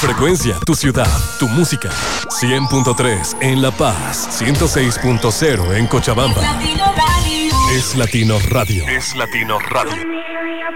frecuencia, tu ciudad, tu música. 100.3 en La Paz, 106.0 en Cochabamba. Es Latino Radio. Es Latino Radio.